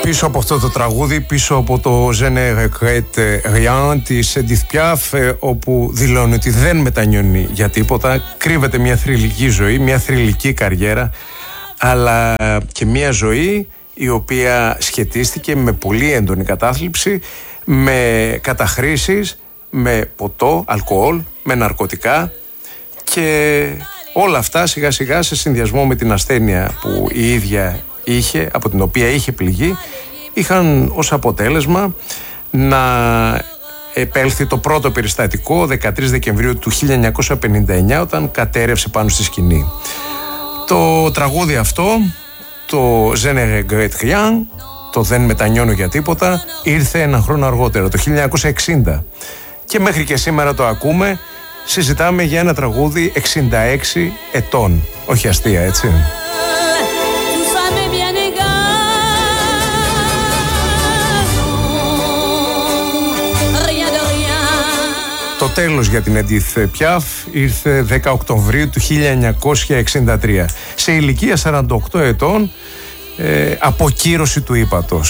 Πίσω από αυτό το τραγούδι, πίσω από το Je ne regrette rien της Edith Piaf, όπου δηλώνει ότι δεν μετανιώνει για τίποτα, κρύβεται μια θρυλική ζωή, μια θρυλική καριέρα, αλλά και μια ζωή η οποία σχετίστηκε με πολύ έντονη κατάθλιψη, με καταχρήσεις, με ποτό, αλκοόλ, με ναρκωτικά, και όλα αυτά σιγά σιγά σε συνδυασμό με την ασθένεια που η ίδια είχε, από την οποία είχε πληγεί, είχαν ως αποτέλεσμα να επέλθει το πρώτο περιστατικό 13 Δεκεμβρίου του 1959, όταν κατέρευσε πάνω στη σκηνή. Το τραγούδι αυτό, το Je ne regrette rien, το δεν μετανιώνω για τίποτα, ήρθε ένα χρόνο αργότερα, το 1960, και μέχρι και σήμερα το ακούμε. Συζητάμε για ένα τραγούδι 66 ετών. Όχι αστεία, έτσι. Το τέλος για την Edith Piaf ήρθε 10 Οκτωβρίου του 1963. Σε ηλικία 48 ετών, αποκύρωση του ύπατος.